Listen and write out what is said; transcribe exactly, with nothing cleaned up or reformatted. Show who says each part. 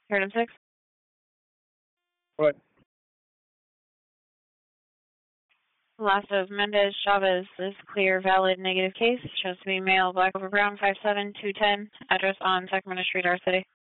Speaker 1: Paradigm six.
Speaker 2: What?
Speaker 1: Last of Mendez Chavez is clear, valid, negative case. Shows to be male, black over brown, five seven, two ten. Address on Sacramento Street, R City.